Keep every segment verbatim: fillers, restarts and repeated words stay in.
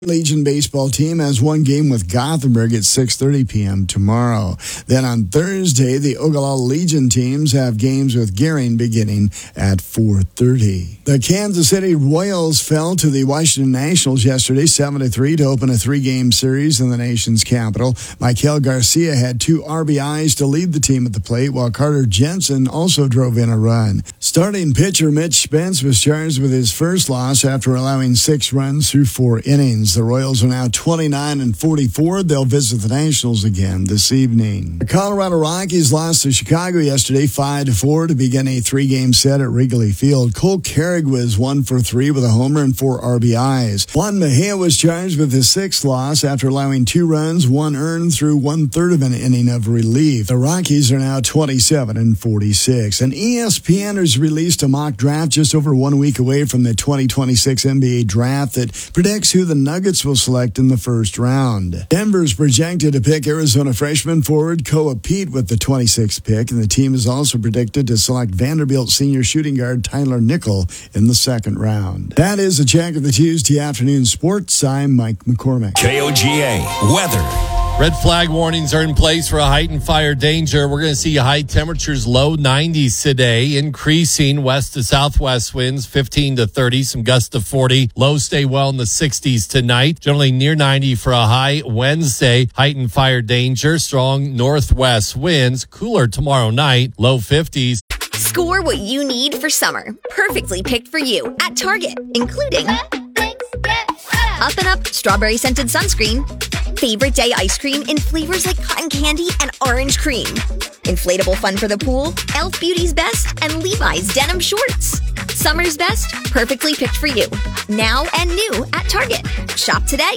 Legion baseball team has one game with Gothenburg at six thirty p.m. tomorrow. Then on Thursday, the Ogallala Legion teams have games with Gering beginning at four thirty. The Kansas City Royals fell to the Washington Nationals yesterday seven to three to open a three-game series in the nation's capital. Michael Garcia had two R B Is to lead the team at the plate, while Carter Jensen also drove in a run. Starting pitcher Mitch Spence was charged with his first loss after allowing six runs through four innings. The Royals are now twenty-nine and forty-four. They'll visit the Nationals again this evening. The Colorado Rockies lost to Chicago yesterday five to four to begin a three-game set at Wrigley Field. Cole Carrig was one for three with a homer and four R B Is. Juan Mejia was charged with his sixth loss after allowing two runs, one earned through one-third of an inning of relief. The Rockies are now twenty-seven and forty-six. And E S P N has released a mock draft just over one week away from the twenty twenty-six N B A draft that predicts who the Nuggets will select in the first round. Denver's projected to pick Arizona freshman forward Koa Pete with the twenty-sixth pick, and the team is also predicted to select Vanderbilt senior shooting guard Tyler Nickel in the second round. That is a check of the Tuesday afternoon sports. I'm Mike McCormick. K O G A weather. Red flag warnings are in place for a heightened fire danger. We're going to see high temperatures, low nineties today, increasing west to southwest winds, fifteen to thirty, some gusts to forty. Lows stay well in the sixties tonight, generally near ninety for a high Wednesday. Heightened fire danger, strong northwest winds, cooler tomorrow night, low fifties. Score what you need for summer, perfectly picked for you at Target, including Up and Up strawberry scented sunscreen, favorite day ice cream in flavors like cotton candy and orange cream, inflatable fun for the pool, e l f Beauty's Best, and Levi's denim shorts. Summer's best, perfectly picked for you. Now and new at Target. Shop today.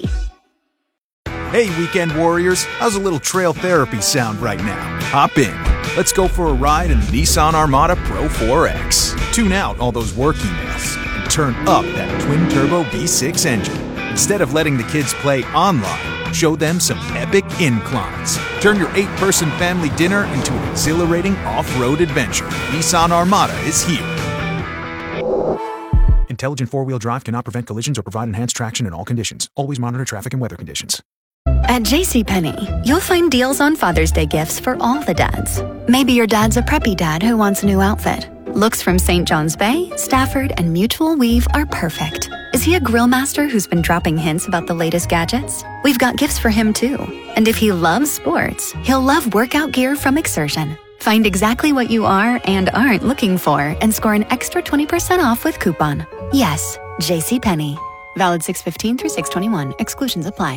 Hey, weekend warriors, how's a little trail therapy sound right now? Hop in. Let's go for a ride in the Nissan Armada Pro four X. Tune out all those work emails and turn up that twin-turbo V six engine. Instead of letting the kids play online, show them some epic inclines. Turn your eight-person family dinner into an exhilarating off-road adventure. Nissan Armada is here. Intelligent four-wheel drive cannot prevent collisions or provide enhanced traction in all conditions. Always monitor traffic and weather conditions. At JCPenney, you'll find deals on Father's Day gifts for all the dads. Maybe your dad's a preppy dad who wants a new outfit. Looks from Saint John's Bay, Stafford, and Mutual Weave are perfect. Is he a grill master who's been dropping hints about the latest gadgets? We've got gifts for him too. And if he loves sports, he'll love workout gear from Exertion. Find exactly what you are and aren't looking for and score an extra twenty percent off with coupon. Yes, JCPenney. Valid six fifteen through six twenty-one. Exclusions apply.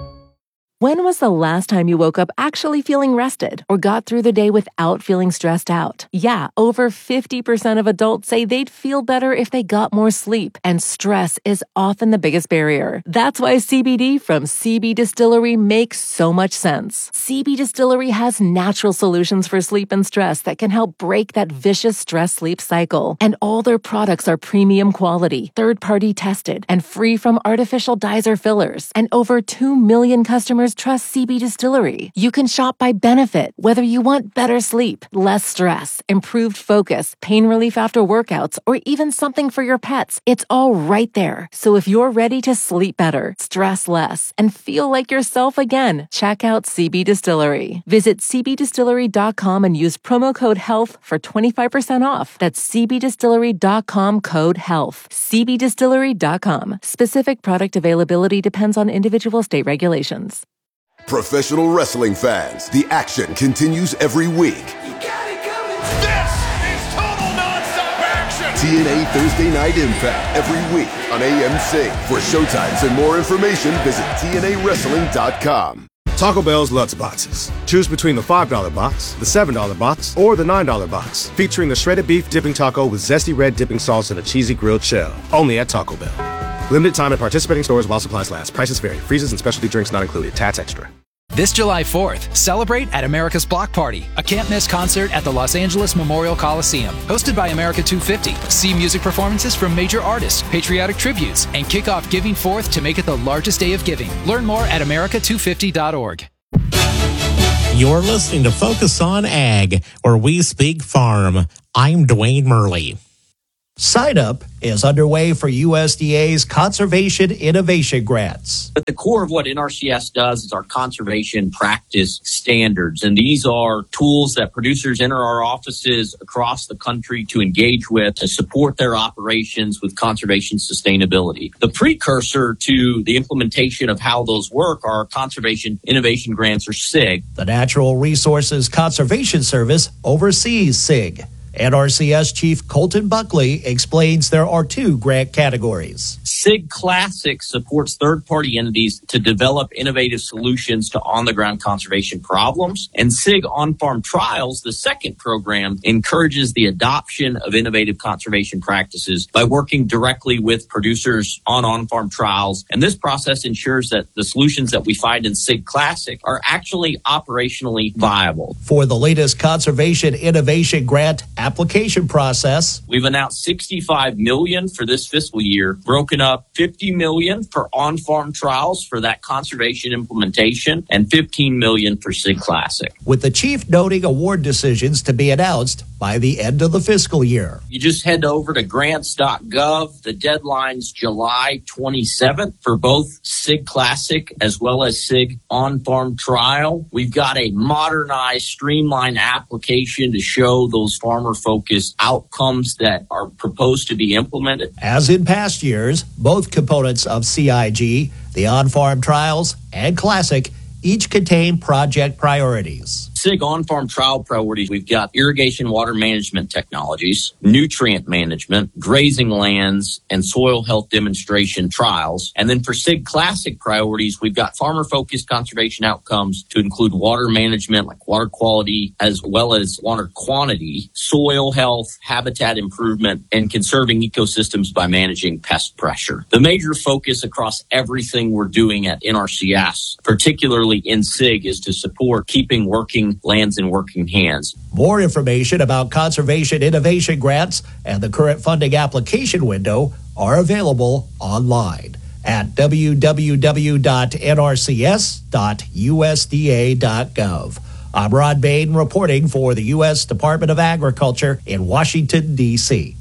When was the last time you woke up actually feeling rested or got through the day without feeling stressed out? Yeah, over fifty percent of adults say they'd feel better if they got more sleep, and stress is often the biggest barrier. That's why C B D from C B Distillery makes so much sense. C B Distillery has natural solutions for sleep and stress that can help break that vicious stress-sleep cycle. And all their products are premium quality, third-party tested, and free from artificial dyes or fillers. And over two million customers trust C B Distillery. You can shop by benefit, whether you want better sleep, less stress, improved focus, pain relief after workouts, or even something for your pets. It's all right there. So if you're ready to sleep better, stress less, and feel like yourself again, check out C B Distillery. Visit c b distillery dot com and use promo code HEALTH for twenty-five percent off. That's c b distillery dot com code HEALTH. c b distillery dot com. Specific product availability depends on individual state regulations. Professional wrestling fans, the action continues every week. You got it coming. This is total nonstop action. T N A Thursday Night Impact every week on A M C. For showtimes and more information, visit T N A wrestling dot com. Taco Bell's Lutz Boxes. Choose between the five dollar box, the seven dollar box, or the nine dollar box, featuring the shredded beef dipping taco with zesty red dipping sauce and a cheesy grilled shell. Only at Taco Bell. Limited time at participating stores while supplies last. Prices vary. Freezes and specialty drinks not included. Tats extra. This July fourth, celebrate at America's Block Party, a can't-miss concert at the Los Angeles Memorial Coliseum. Hosted by America two fifty. See music performances from major artists, patriotic tributes, and kick off Giving Fourth to make it the largest day of giving. Learn more at america two fifty dot org. You're listening to Focus on Ag, where we speak farm. I'm Dwayne Murley. Sign-up is underway for U S D A's Conservation Innovation Grants. But the core of what N R C S does is our conservation practice standards. And these are tools that producers enter our offices across the country to engage with to support their operations with conservation sustainability. The precursor to the implementation of how those work are Conservation Innovation Grants, or S I G. The Natural Resources Conservation Service oversees S I G. N R C S Chief Colton Buckley explains there are two grant categories. S I G Classic supports third-party entities to develop innovative solutions to on-the-ground conservation problems. And S I G On-Farm Trials, the second program, encourages the adoption of innovative conservation practices by working directly with producers on on-farm trials. And this process ensures that the solutions that we find in S I G Classic are actually operationally viable. For the latest Conservation Innovation Grant application process, we've announced sixty-five million dollars for this fiscal year, broken up fifty million dollars for on-farm trials for that conservation implementation, and fifteen million dollars for S I G Classic. With the chief noting award decisions to be announced by the end of the fiscal year. You just head over to grants dot gov. The deadline's July twenty-seventh for both S I G Classic as well as S I G On-Farm Trial. We've got a modernized, streamlined application to show those farmer-focused outcomes that are proposed to be implemented. As in past years, both components of C I G, the on-farm trials and Classic, each contain project priorities. S I G on-farm trial priorities, we've got irrigation water management technologies, nutrient management, grazing lands, and soil health demonstration trials. And then for S I G Classic priorities, we've got farmer-focused conservation outcomes to include water management, like water quality, as well as water quantity, soil health, habitat improvement, and conserving ecosystems by managing pest pressure. The major focus across everything we're doing at N R C S, particularly in S I G, is to support keeping working lands in working hands. More information about Conservation Innovation Grants and the current funding application window are available online at w w w dot n r c s dot u s d a dot gov. I'm Rod Bain reporting for the U S Department of Agriculture in Washington, D C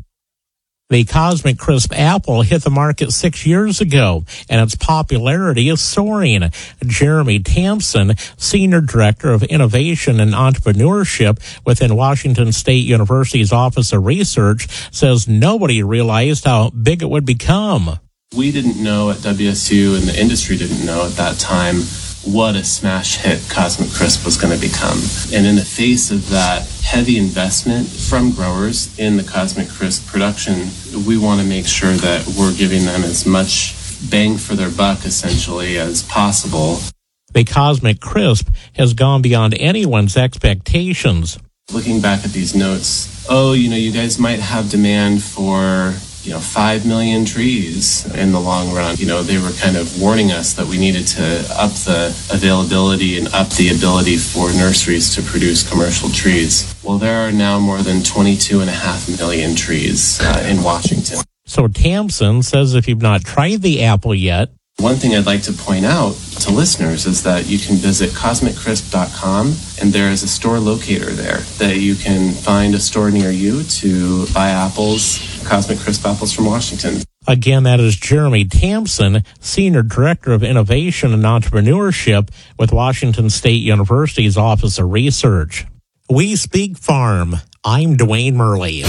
The Cosmic Crisp apple hit the market six years ago, and its popularity is soaring. Jeremy Tampson, Senior Director of Innovation and Entrepreneurship within Washington State University's Office of Research, says nobody realized how big it would become. We didn't know at W S U, and the industry didn't know at that time, what a smash hit Cosmic Crisp was going to become. And in the face of that heavy investment from growers in the Cosmic Crisp production, we want to make sure that we're giving them as much bang for their buck, essentially, as possible. The Cosmic Crisp has gone beyond anyone's expectations. Looking back at these notes, oh, you know, you guys might have demand for, you know, five million trees in the long run. You know, they were kind of warning us that we needed to up the availability and up the ability for nurseries to produce commercial trees. Well, there are now more than twenty-two and a half million trees uh, in Washington. So Tampson says if you've not tried the apple yet, one thing I'd like to point out to listeners is that you can visit cosmic crisp dot com, and there is a store locator there that you can find a store near you to buy apples, Cosmic Crisp apples from Washington. Again, that is Jeremy Tampson, Senior Director of Innovation and Entrepreneurship with Washington State University's Office of Research. We Speak Farm. I'm Dwayne Murley.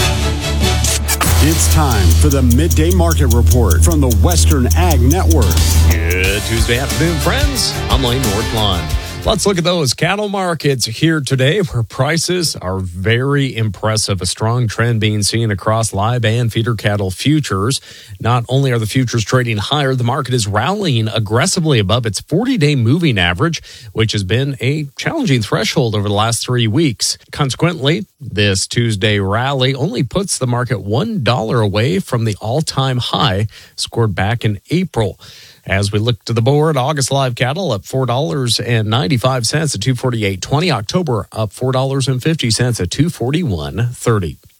It's time for the Midday Market Report from the Western Ag Network. Good Tuesday afternoon, friends. I'm Lane Nordblon. Let's look at those cattle markets here today, where prices are very impressive. A strong trend being seen across live and feeder cattle futures. Not only are the futures trading higher, the market is rallying aggressively above its forty-day moving average, which has been a challenging threshold over the last three weeks. Consequently, this Tuesday rally only puts the market one dollar away from the all-time high scored back in April. As we look to the board, August live cattle up four dollars and ninety-five cents at two forty-eight twenty. October up four dollars and fifty cents at two forty-one thirty.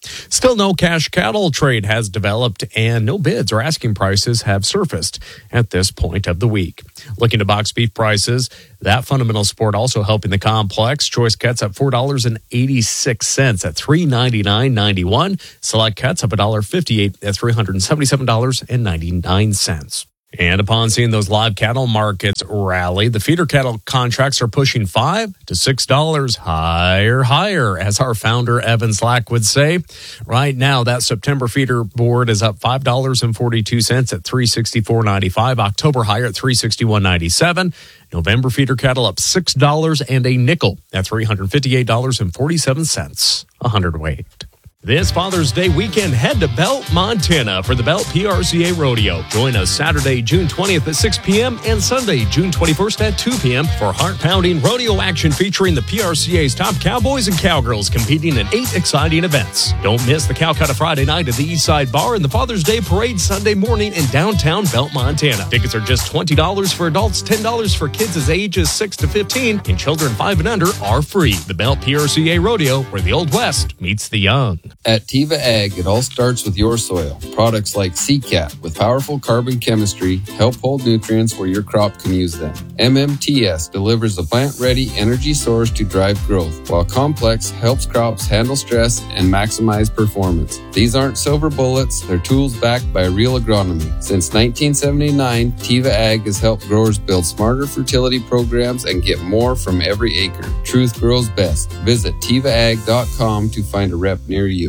Still, no cash cattle trade has developed, and no bids or asking prices have surfaced at this point of the week. Looking to box beef prices, that fundamental support also helping the complex. Choice cuts up four dollars and eighty-six cents at three ninety-nine ninety-one. Select cuts up one dollar fifty-eight at three hundred seventy-seven dollars and ninety-nine cents. And upon seeing those live cattle markets rally, the feeder cattle contracts are pushing five to six dollars higher, higher, as our founder Evan Slack would say. Right now, that September feeder board is up five dollars and forty-two cents at three sixty-four ninety-five. October higher at three sixty-one ninety-seven. November feeder cattle up six dollars and a nickel at three hundred fifty-eight dollars and forty-seven cents a hundredweight. This Father's Day weekend, head to Belt, Montana for the Belt P R C A Rodeo. Join us Saturday, June twentieth at six p.m. and Sunday, June twenty-first at two p.m. for heart-pounding rodeo action featuring the P R C A's top cowboys and cowgirls competing in eight exciting events. Don't miss the Calcutta Friday night at the East Side Bar and the Father's Day Parade Sunday morning in downtown Belt, Montana. Tickets are just twenty dollars for adults, ten dollars for kids as ages six to fifteen, and children five and under are free. The Belt P R C A Rodeo, where the Old West meets the young. At Tiva Ag, it all starts with your soil. Products like C CAT with powerful carbon chemistry help hold nutrients where your crop can use them. M M T S delivers a plant-ready energy source to drive growth, while Complex helps crops handle stress and maximize performance. These aren't silver bullets, they're tools backed by real agronomy. Since nineteen seventy-nine, Tiva Ag has helped growers build smarter fertility programs and get more from every acre. Truth grows best. Visit tiva ag dot com to find a rep near you.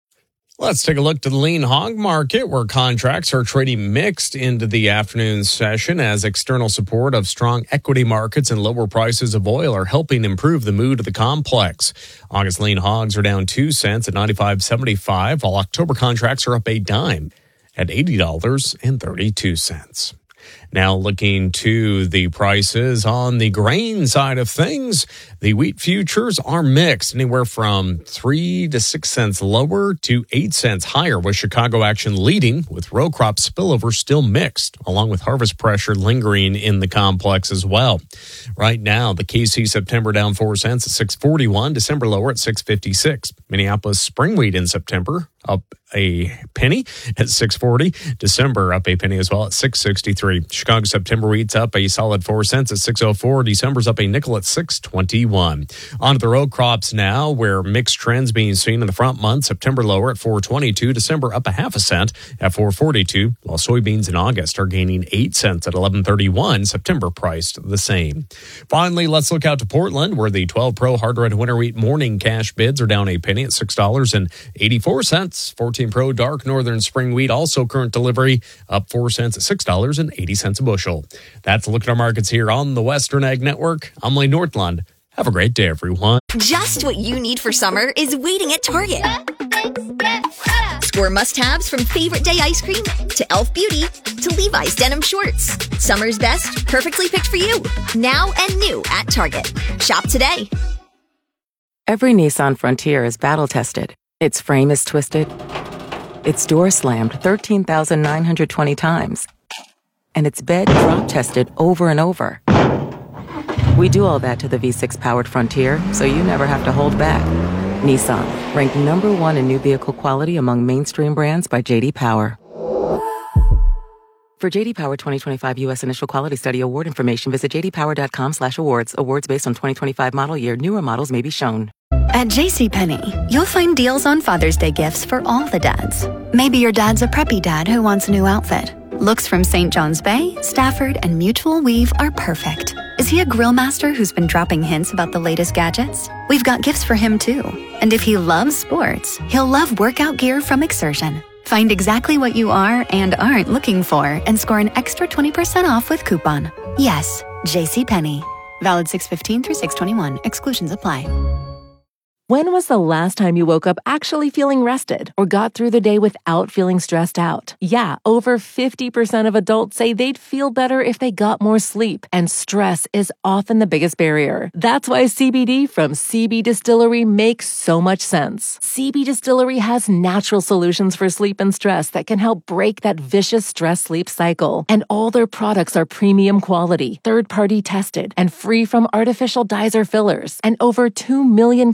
Let's take a look to the lean hog market, where contracts are trading mixed into the afternoon session as external support of strong equity markets and lower prices of oil are helping improve the mood of the complex. August lean hogs are down two cents at ninety-five seventy-five, while October contracts are up a dime at eighty dollars and thirty-two cents. Now looking to the prices on the grain side of things, the wheat futures are mixed, anywhere from three to six cents lower to eight cents higher, with Chicago action leading, with row crop spillover still mixed, along with harvest pressure lingering in the complex as well. Right now, the K C September down four cents at six forty-one, December lower at six fifty-six. Minneapolis spring wheat in September up a penny at six forty. December up a penny as well at six sixty-three. Chicago September wheat's up a solid four cents at six oh four. December's up a nickel at six twenty-one. On to the row crops now, where mixed trends being seen in the front month. September lower at four twenty-two. December up a half a cent at four forty-two, while soybeans in August are gaining eight cents at eleven thirty-one. September priced the same. Finally, let's look out to Portland, where the twelve Pro Hard Red Winter Wheat morning cash bids are down a penny at six dollars and eighty-four cents. fourteen Pro Dark Northern Spring Wheat, also current delivery, up four cents at six dollars and eighty cents a bushel. That's a look at our markets here on the Western Ag Network. I'm Lane Northland. Have a great day, everyone. Just what you need for summer is waiting at Target. Score must-haves from Favorite Day ice cream to Elf Beauty to Levi's denim shorts. Summer's best, perfectly picked for you. Now and new at Target. Shop today. Every Nissan Frontier is battle-tested. Its frame is twisted. Its door slammed thirteen thousand nine hundred twenty times. And its bed drop-tested over and over. We do all that to the V six powered Frontier, so you never have to hold back. Nissan, ranked number one in new vehicle quality among mainstream brands by J D Power. For J D Power twenty twenty-five U S Initial Quality Study Award information, visit j d power dot com slash awards. Awards based on twenty twenty-five model year. Newer models may be shown. At JCPenney, you'll find deals on Father's Day gifts for all the dads. Maybe your dad's a preppy dad who wants a new outfit. Looks from Saint John's Bay, Stafford, and Mutual Weave are perfect. Is he a grill master who's been dropping hints about the latest gadgets? We've got gifts for him too. And if he loves sports, he'll love workout gear from Exertion. Find exactly what you are and aren't looking for and score an extra twenty percent off with coupon. Yes, JCPenney. Valid six fifteen through six twenty-one. Exclusions apply. When was the last time you woke up actually feeling rested or got through the day without feeling stressed out? Yeah, over fifty percent of adults say they'd feel better if they got more sleep, and stress is often the biggest barrier. That's why C B D from C B Distillery makes so much sense. C B Distillery has natural solutions for sleep and stress that can help break that vicious stress-sleep cycle. And all their products are premium quality, third-party tested, and free from artificial dyes or fillers. And over two million customers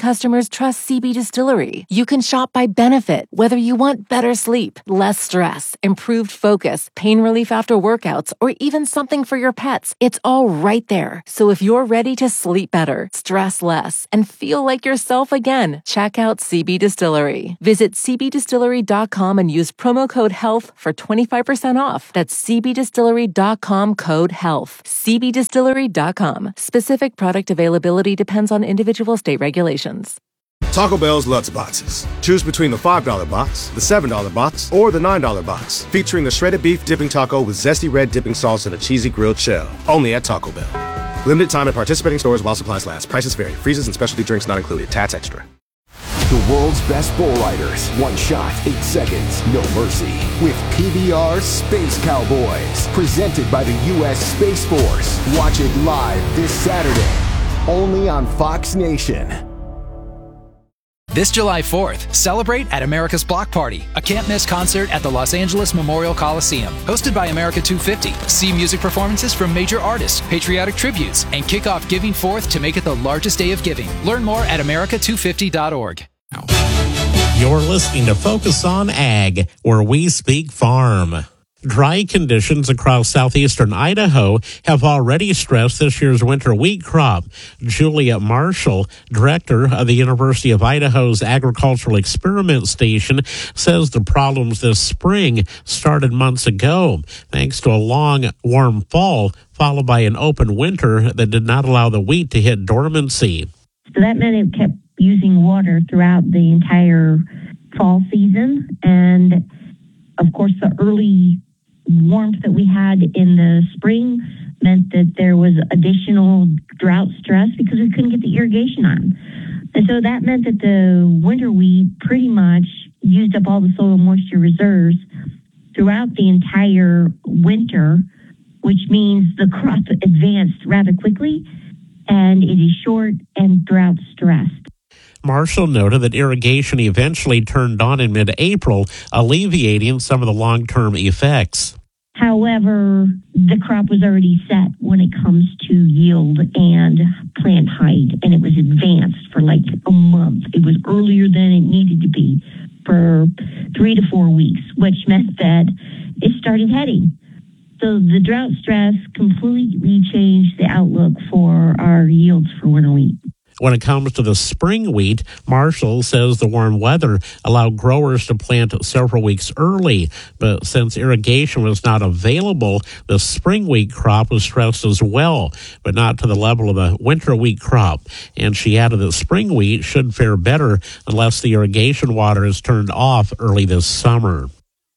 customers trust C B Distillery. You can shop by benefit, whether you want better sleep, less stress, improved focus, pain relief after workouts, or even something for your pets. It's all right there. So if you're ready to sleep better, stress less, and feel like yourself again, check out C B Distillery. Visit c b distillery dot com and use promo code HEALTH for twenty-five percent off. That's c b distillery dot com code HEALTH. c b distillery dot com. Specific product availability depends on individual state regulations. Taco Bell's Lutz Boxes. Choose between the five dollar box, the seven dollar box, or the nine dollar box, featuring the shredded beef dipping taco with zesty red dipping sauce and a cheesy grilled shell. Only at Taco Bell. Limited time at participating stores while supplies last. Prices vary. Freezes and specialty drinks not included. Tax extra. The world's best bull riders. One shot, eight seconds, no mercy. With P B R Space Cowboys. Presented by the U S Space Force. Watch it live this Saturday. Only on Fox Nation. This July fourth, celebrate at America's Block Party, a can't-miss concert at the Los Angeles Memorial Coliseum. Hosted by America two fifty. See music performances from major artists, patriotic tributes, and kick off Giving Fourth to make it the largest day of giving. Learn more at america two fifty dot org. You're listening to Focus on Ag, where we speak farm. Dry conditions across southeastern Idaho have already stressed this year's winter wheat crop. Juliet Marshall, director of the University of Idaho's Agricultural Experiment Station, says the problems this spring started months ago, thanks to a long, warm fall, followed by an open winter that did not allow the wheat to hit dormancy. So that meant it kept using water throughout the entire fall season. And, of course, the early warmth that we had in the spring meant that there was additional drought stress because we couldn't get the irrigation on. And so that meant that the winter wheat pretty much used up all the soil moisture reserves throughout the entire winter, which means the crop advanced rather quickly, and it is short and drought stressed. Marshall noted that irrigation eventually turned on in mid-April, alleviating some of the long-term effects. However, the crop was already set when it comes to yield and plant height, and it was advanced for like a month. It was earlier than it needed to be for three to four weeks, which meant that it started heading. So the drought stress completely changed the outlook for our yields for winter wheat. When it comes to the spring wheat, Marshall says the warm weather allowed growers to plant several weeks early, but since irrigation was not available, the spring wheat crop was stressed as well, but not to the level of the winter wheat crop. And she added that spring wheat should fare better unless the irrigation water is turned off early this summer.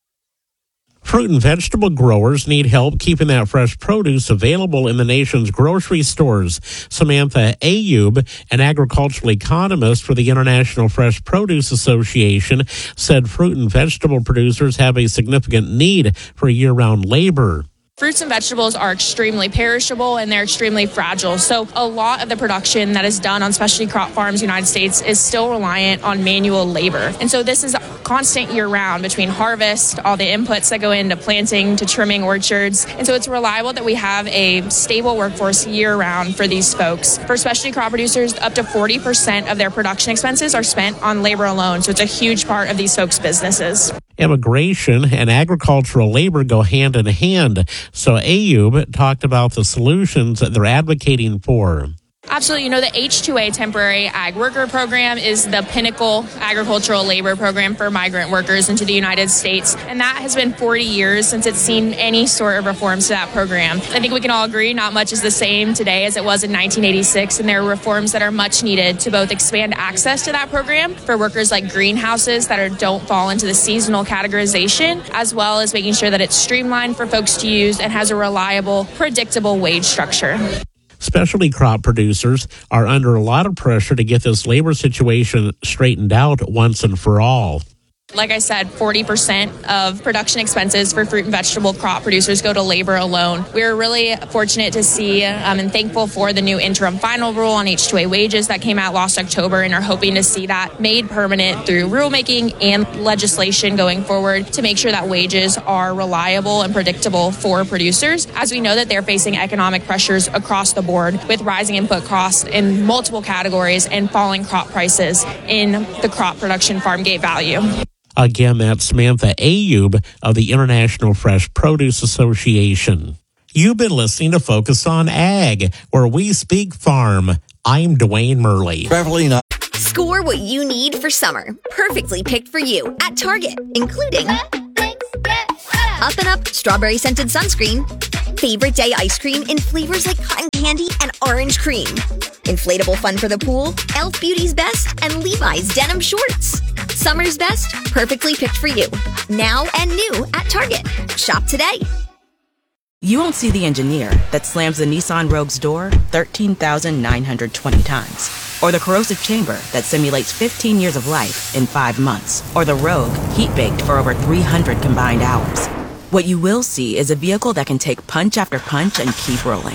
Fruit and vegetable growers need help keeping that fresh produce available in the nation's grocery stores. Samantha Ayub, an agricultural economist for the International Fresh Produce Association, said fruit and vegetable producers have a significant need for year-round labor. Fruits and vegetables are extremely perishable and they're extremely fragile. So a lot of the production that is done on specialty crop farms in the United States is still reliant on manual labor. And so this is constant year round between harvest, all the inputs that go into planting to trimming orchards. And so it's reliable that we have a stable workforce year round for these folks. For specialty crop producers, up to forty percent of their production expenses are spent on labor alone. So it's a huge part of these folks' businesses. Immigration and agricultural labor go hand in hand. So Ayub talked about the solutions that they're advocating for. Absolutely. You know, the H two A Temporary Ag Worker Program is the pinnacle agricultural labor program for migrant workers into the United States. And that has been forty years since it's seen any sort of reforms to that program. I think we can all agree not much is the same today as it was in nineteen eighty-six. And there are reforms that are much needed to both expand access to that program for workers like greenhouses that are, don't fall into the seasonal categorization, as well as making sure that it's streamlined for folks to use and has a reliable, predictable wage structure. Specialty crop producers are under a lot of pressure to get this labor situation straightened out once and for all. Like I said, forty percent of production expenses for fruit and vegetable crop producers go to labor alone. We're really fortunate to see um, and thankful for the new interim final rule on H two A wages that came out last October, and are hoping to see that made permanent through rulemaking and legislation going forward to make sure that wages are reliable and predictable for producers, as we know that they're facing economic pressures across the board with rising input costs in multiple categories and falling crop prices in the crop production farm gate value. Again, that's Samantha Ayub of the International Fresh Produce Association. You've been listening to Focus on Ag, where we speak farm. I'm Dwayne Murley. Traveling up. Score what you need for summer. Perfectly picked for you at Target, including Up and Up strawberry scented sunscreen, favorite day ice cream in flavors like cotton candy and orange cream, inflatable fun for the pool, e l f Beauty's Best, and Levi's denim shorts. Summer's best, perfectly picked for you. Now and new at Target. Shop today. You won't see the engineer that slams the Nissan Rogue's door thirteen thousand nine hundred twenty times. Or the corrosive chamber that simulates fifteen years of life in five months. Or the Rogue heat-baked for over three hundred combined hours. What you will see is a vehicle that can take punch after punch and keep rolling.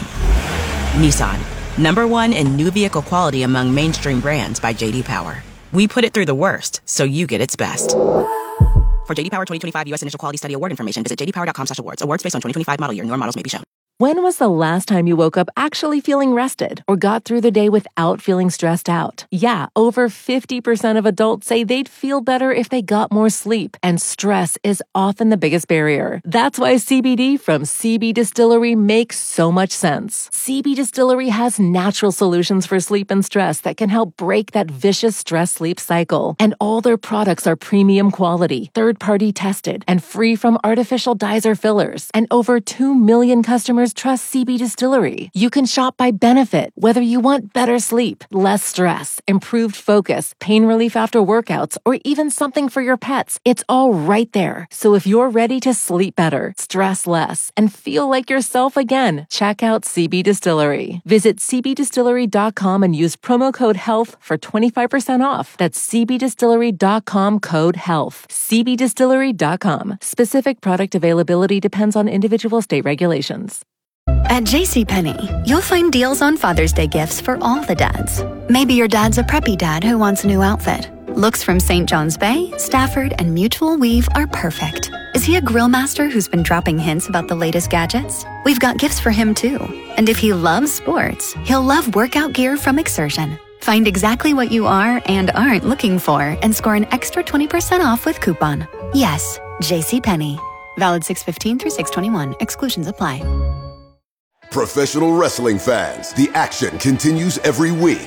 Nissan, number one in new vehicle quality among mainstream brands by J D Power. We put it through the worst, so you get its best. For J D Power twenty twenty-five U S Initial Quality Study Award information, visit j d power dot com slash awards. Awards based on twenty twenty-five model year. Newer models may be shown. When was the last time you woke up actually feeling rested or got through the day without feeling stressed out? Yeah, over fifty percent of adults say they'd feel better if they got more sleep, and stress is often the biggest barrier. That's why C B D from C B Distillery makes so much sense. C B Distillery has natural solutions for sleep and stress that can help break that vicious stress-sleep cycle. And all their products are premium quality, third-party tested, and free from artificial dyes or fillers. And over two million customers trust C B Distillery. You can shop by benefit, whether you want better sleep, less stress, improved focus, pain relief after workouts, or even something for your pets. It's all right there. So if you're ready to sleep better, stress less, and feel like yourself again, check out C B Distillery. Visit c b distillery dot com and use promo code HEALTH for twenty-five percent off. That's c b distillery dot com code HEALTH. c b distillery dot com. Specific product availability depends on individual state regulations. At JCPenney, you'll find deals on Father's Day gifts for all the dads. Maybe your dad's a preppy dad who wants a new outfit. Looks from Saint John's Bay, Stafford, and Mutual Weave are perfect. Is he a grill master who's been dropping hints about the latest gadgets? We've got gifts for him too. And if he loves sports, he'll love workout gear from Exertion. Find exactly what you are and aren't looking for and score an extra twenty percent off with coupon. Yes, JCPenney. Valid six fifteen through six twenty-one. Exclusions apply. Professional wrestling fans, the action continues every week.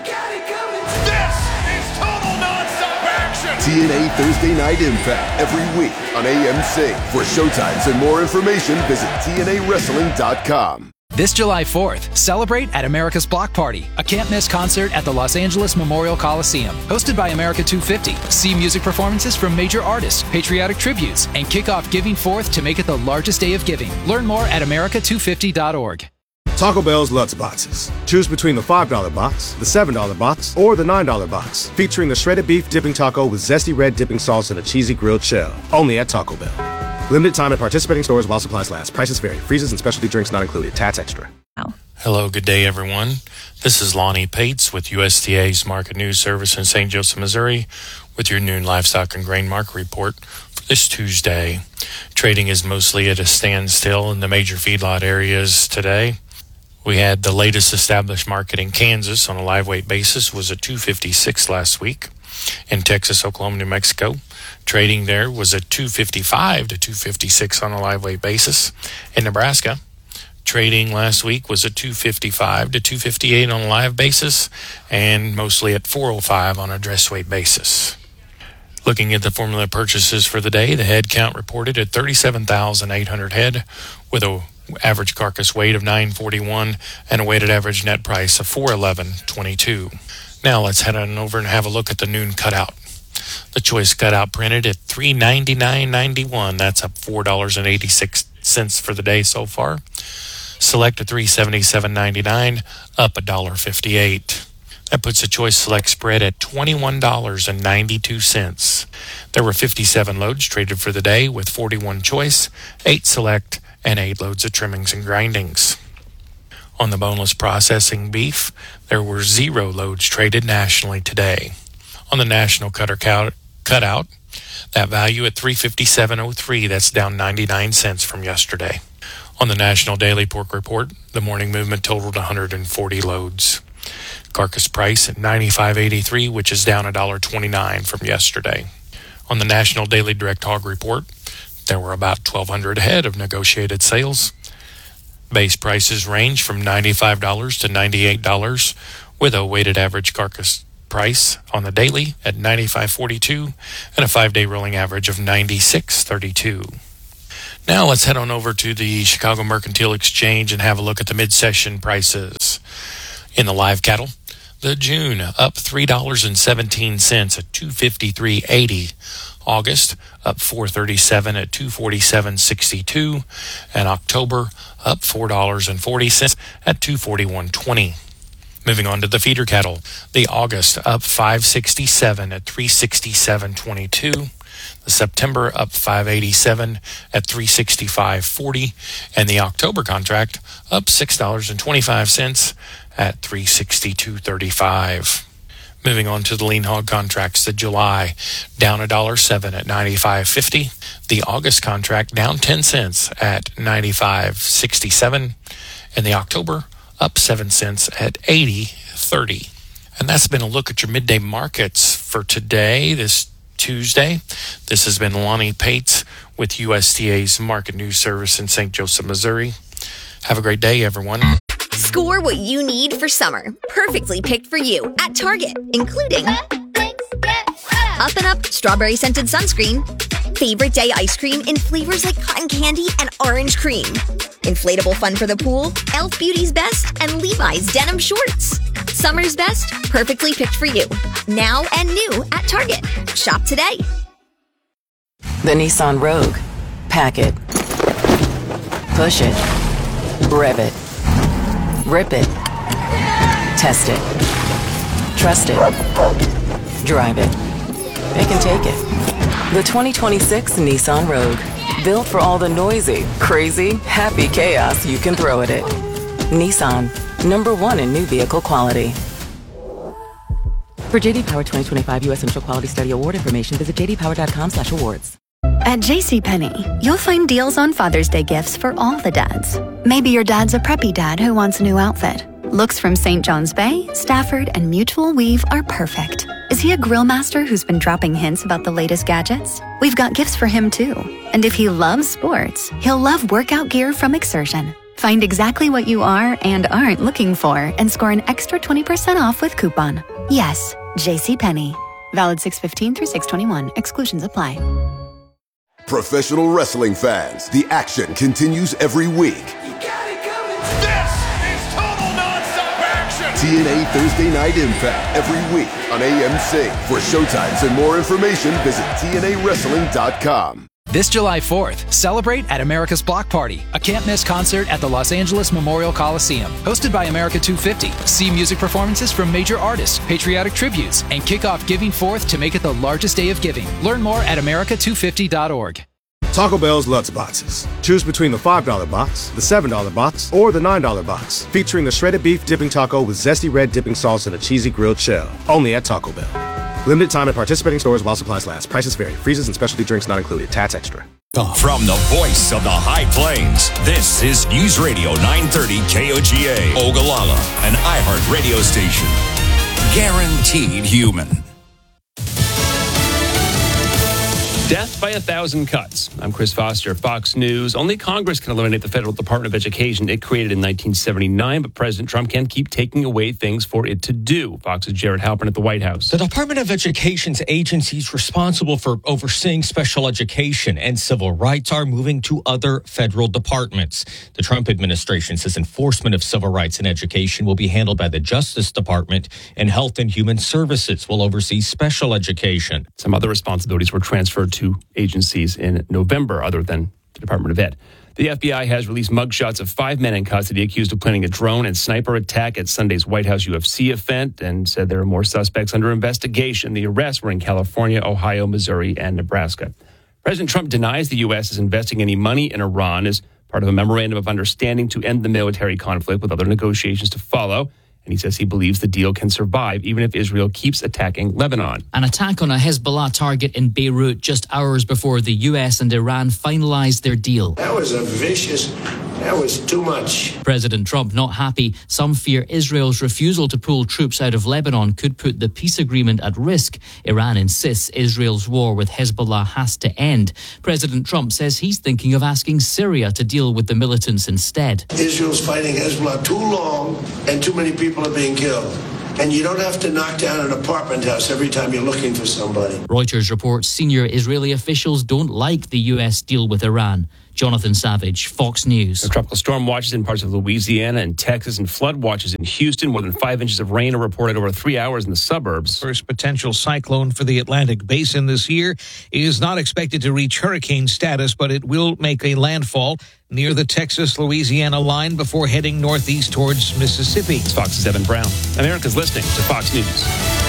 This is total nonstop action. T N A Thursday Night Impact every week on A M C. For showtimes and more information, visit T N A wrestling dot com. This July fourth, celebrate at America's Block Party, a can't-miss concert at the Los Angeles Memorial Coliseum. Hosted by America two fifty, see music performances from major artists, patriotic tributes, and kick off Giving Forth to make it the largest day of giving. Learn more at america two fifty dot org. Taco Bell's Lutz Boxes. Choose between the five dollar box, the seven dollar box, or the nine dollar box. Featuring the shredded beef dipping taco with zesty red dipping sauce and a cheesy grilled shell. Only at Taco Bell. Limited time at participating stores while supplies last. Prices vary. Freezes and specialty drinks not included. Tats extra. Hello, good day, everyone. This is Lonnie Pates with U S D A's Market News Service in Saint Joseph, Missouri, with your noon livestock and grain market report for this Tuesday. Trading is mostly at a standstill in the major feedlot areas today. We had the latest established market in Kansas on a live weight basis was at two fifty-six last week. In Texas, Oklahoma, New Mexico, trading there was at two fifty-five to two fifty-six on a live weight basis. In Nebraska, trading last week was at two fifty-five to two fifty-eight on a live basis, and mostly at four oh five on a dress weight basis. Looking at the formula purchases for the day, the head count reported at thirty-seven thousand eight hundred head, with a average carcass weight of nine forty-one and a weighted average net price of four eleven twenty-two. Now let's head on over and have a look at the noon cutout. The choice cutout printed at three ninety-nine ninety-one. That's up four dollars and eighty-six cents for the day so far. Select at three seventy-seven ninety-nine, up one dollar fifty-eight. That puts a Choice Select spread at twenty-one dollars and ninety-two cents. There were fifty-seven loads traded for the day, with forty-one Choice, eight Select, and eight loads of trimmings and grindings. On the boneless processing beef, there were zero loads traded nationally today. On the national cutter count, cutout, that value at three fifty-seven oh three, that's down ninety-nine cents from yesterday. On the national daily pork report, the morning movement totaled one hundred forty loads. Carcass price at ninety-five eighty-three, which is down one dollar twenty-nine from yesterday. On the national daily direct hog report, there were about twelve hundred head of negotiated sales. Base prices range from ninety-five dollars to ninety-eight dollars, with a weighted average carcass price on the daily at ninety-five forty-two and a five-day rolling average of ninety-six thirty-two. Now let's head on over to the Chicago Mercantile Exchange and have a look at the mid-session prices. In the live cattle, the June up three dollars and seventeen cents at two fifty-three eighty. August up four thirty-seven at two forty-seven sixty-two, and October up four dollars and forty cents at two forty-one twenty. Moving on to the feeder cattle, the August up five sixty-seven at three sixty-seven twenty-two. The September up five eighty-seven at three sixty-five forty, and the October contract up six dollars and twenty-five cents at three sixty-two thirty-five. Moving on to the lean hog contracts, the July down one dollar seven at ninety-five fifty. The August contract down ten cents at ninety-five sixty-seven, and the October up seven cents at eighty thirty. And that's been a look at your midday markets for today, this Tuesday. This has been Lonnie Pates with U S D A's Market News Service in Saint Joseph, Missouri. Have a great day, everyone. Score what you need for summer, perfectly picked for you at Target, including Up and Up Strawberry Scented Sunscreen, Favorite Day Ice Cream in flavors like cotton candy and orange cream, Inflatable Fun for the Pool, Elf Beauty's Best, and Levi's Denim Shorts. Summer's best, perfectly picked for you. Now and new at Target. Shop today. The Nissan Rogue. Pack it. Push it. Rev it. Rip it. Test it. Trust it. Drive it. It can take it. The twenty twenty-six Nissan Rogue. Built for all the noisy, crazy, happy chaos you can throw at it. Nissan. Number one in new vehicle quality. For J D Power twenty twenty-five U S Initial Quality Study Award information, visit j d power dot com slash awards. At JCPenney, you'll find deals on Father's Day gifts for all the dads. Maybe your dad's a preppy dad who wants a new outfit. Looks from Saint John's Bay, Stafford, and Mutual Weave are perfect. Is he a grill master who's been dropping hints about the latest gadgets? We've got gifts for him too. And if he loves sports, he'll love workout gear from Exertion. Find exactly what you are and aren't looking for and score an extra twenty percent off with coupon. Yes, JCPenney. Valid six fifteen through six twenty-one. Exclusions apply. Professional wrestling fans, the action continues every week. This is total nonstop action. T N A Thursday Night Impact every week on A M C. For showtimes and more information, visit T N A wrestling dot com. This July fourth, celebrate at America's Block Party, a can't-miss concert at the Los Angeles Memorial Coliseum. Hosted by America two fifty, see music performances from major artists, patriotic tributes, and kick off Giving Forth to make it the largest day of giving. Learn more at america two fifty dot org. Taco Bell's Lutz Boxes. Choose between the five dollar box, the seven dollar box, or the nine dollar box, featuring the shredded beef dipping taco with zesty red dipping sauce and a cheesy grilled shell. Only at Taco Bell. Limited time at participating stores while supplies last. Prices vary. Freezes and specialty drinks not included. Tats extra. From the voice of the High Plains, this is News Radio nine thirty K O G A, Ogallala, an iHeart radio station. Guaranteed human. Death by a thousand cuts. I'm Chris Foster, Fox News. Only Congress can eliminate the Federal Department of Education it created in nineteen seventy-nine, but President Trump can't keep taking away things for it to do. Fox's Jared Halpern at the White House. The Department of Education's agencies responsible for overseeing special education and civil rights are moving to other federal departments. The Trump administration says enforcement of civil rights in education will be handled by the Justice Department, and Health and Human Services will oversee special education. Some other responsibilities were transferred to agencies in November other than the Department of Ed. The F B I has released mugshots of five men in custody accused of planning a drone and sniper attack at Sunday's White House U F C event and said there are more suspects under investigation. The arrests were in California, Ohio, Missouri, and Nebraska. President Trump denies the U S is investing any money in Iran as part of a memorandum of understanding to end the military conflict with other negotiations to follow. And he says he believes the deal can survive even if Israel keeps attacking Lebanon. An attack on a Hezbollah target in Beirut just hours before the U S and Iran finalized their deal. That was a vicious, that was too much. President Trump not happy. Some fear Israel's refusal to pull troops out of Lebanon could put the peace agreement at risk. Iran insists Israel's war with Hezbollah has to end. President Trump says he's thinking of asking Syria to deal with the militants instead. Israel's fighting Hezbollah too long and too many people are being killed. And you don't have to knock down an apartment house every time you're looking for somebody. Reuters reports senior Israeli officials don't like the U S deal with Iran. Jonathan Savage, Fox News. The tropical storm watches in parts of Louisiana and Texas and flood watches in Houston. More than five inches of rain are reported over three hours in the suburbs. First potential cyclone for the Atlantic Basin this year is not expected to reach hurricane status, but it will make a landfall near the Texas-Louisiana line before heading northeast towards Mississippi. It's Fox's Evan Brown. America's listening to Fox News.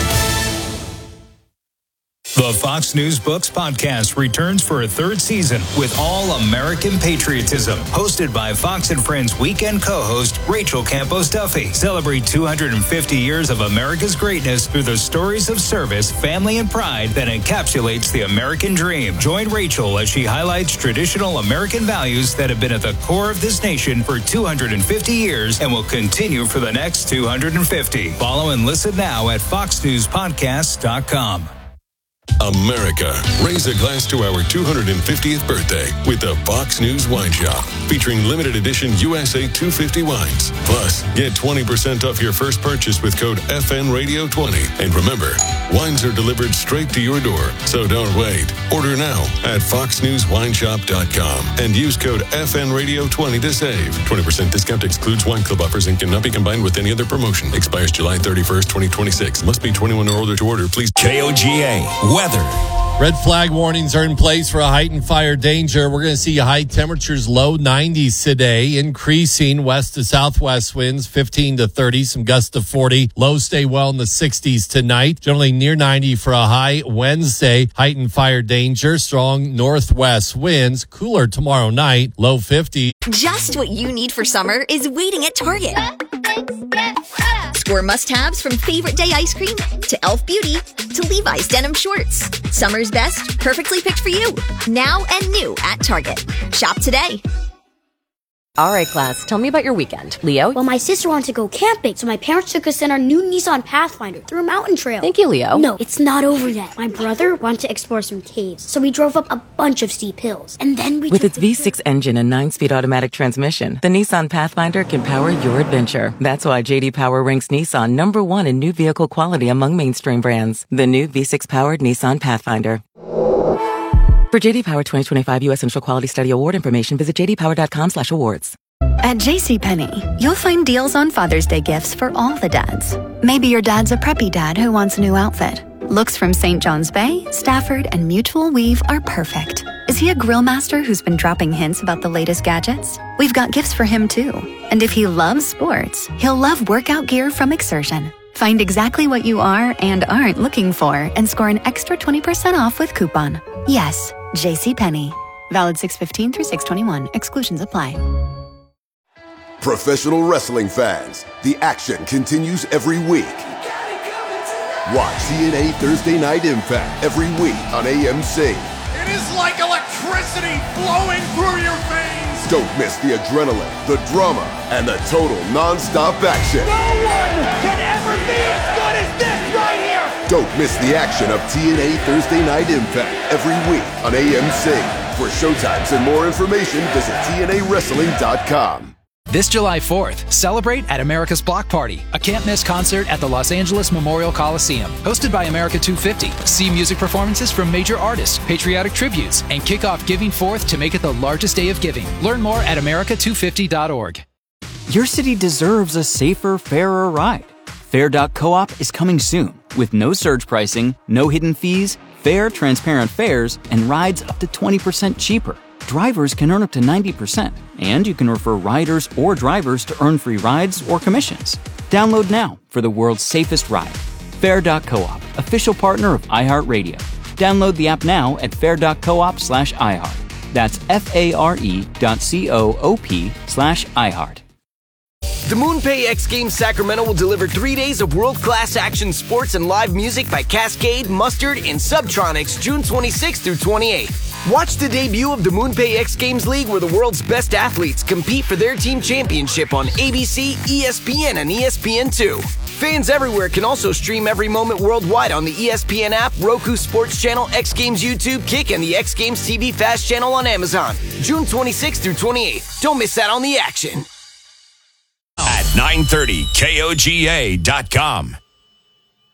The Fox News Books podcast returns for a third season with All American Patriotism, hosted by Fox and Friends weekend co-host Rachel Campos Duffy. Celebrate two hundred fifty years of America's greatness through the stories of service, family, and pride that encapsulates the American dream. Join Rachel as she highlights traditional American values that have been at the core of this nation for two hundred fifty years and will continue for the next two hundred fifty. Follow and listen now at fox news podcast dot com. America, raise a glass to our two hundred fiftieth birthday with the Fox News Wine Shop, featuring limited edition U S A two fifty wines. Plus, get twenty percent off your first purchase with code F N Radio twenty. And remember, wines are delivered straight to your door, so don't wait. Order now at fox news wine shop dot com and use code F N Radio twenty to save. twenty percent discount excludes wine club offers and cannot be combined with any other promotion. Expires July thirty-first, twenty twenty-six. Must be twenty-one or older to order, please. K O G A weather. Red flag warnings are in place for a heightened fire danger. We're going to see high temperatures, low nineties today, increasing west to southwest winds, fifteen to thirty, some gusts to forty. Lows stay well in the sixties tonight, generally near ninety for a high Wednesday. Heightened fire danger, strong northwest winds, cooler tomorrow night, low fifty. Just what you need for summer is waiting at Target. Score must-haves from Favorite Day ice cream to Elf Beauty to Levi's denim shorts. Summer's best, perfectly picked for you. Now and new at Target. Shop today. All right, class, tell me about your weekend. Leo? Well, my sister wanted to go camping, so my parents took us in our new Nissan Pathfinder through a mountain trail. Thank you, Leo. No, it's not over yet. My brother wanted to explore some caves, so we drove up a bunch of steep hills. And then we With took its V six engine and nine-speed automatic transmission, the Nissan Pathfinder can power your adventure. That's why J D Power ranks Nissan number one in new vehicle quality among mainstream brands. The new V six-powered Nissan Pathfinder. For J D Power twenty twenty-five U S Central Quality Study Award information, visit j d power dot com slash awards. At JCPenney, you'll find deals on Father's Day gifts for all the dads. Maybe your dad's a preppy dad who wants a new outfit. Looks from Saint John's Bay, Stafford, and Mutual Weave are perfect. Is he a grill master who's been dropping hints about the latest gadgets? We've got gifts for him too. And if he loves sports, he'll love workout gear from Exertion. Find exactly what you are and aren't looking for and score an extra twenty percent off with coupon. Yes, JCPenney. Valid six fifteen through six twenty-one. Exclusions apply. Professional wrestling fans, the action continues every week. Watch T N A Thursday Night Impact every week on A M C. It is like electricity flowing through your veins. Don't miss the adrenaline, the drama, and the total non-stop action. No one can ever be as good as this right here. Don't miss the action of T N A Thursday Night Impact every week on A M C. For showtimes and more information, visit T N A wrestling dot com. This July fourth, celebrate at America's Block Party, a can't-miss concert at the Los Angeles Memorial Coliseum. Hosted by America two fifty. See music performances from major artists, patriotic tributes, and kick off Giving Fourth to make it the largest day of giving. Learn more at america two fifty dot org. Your city deserves a safer, fairer ride. Fair dot coop is coming soon with no surge pricing, no hidden fees, fair, transparent fares, and rides up to twenty percent cheaper. drivers can earn up to ninety percent, and you can refer riders or drivers to earn free rides or commissions. Download now for the world's safest ride. Fair dot coop, official partner of iHeartRadio. Download the app now at fair dot coop slash iHeart. That's F-A-R-E dot C-O-O-P slash iHeart. The MoonPay X Games Sacramento will deliver three days of world-class action sports and live music by Cascade, Mustard, and Subtronics June twenty-sixth through twenty-eighth. Watch the debut of the MoonPay X Games League, where the world's best athletes compete for their team championship on A B C, E S P N, and E S P N two. Fans everywhere can also stream every moment worldwide on the E S P N app, Roku Sports Channel, X Games YouTube, Kick, and the X Games T V Fast Channel on Amazon. June twenty-sixth through twenty-eighth. Don't miss out on the action. At nine thirty K O G A dot com.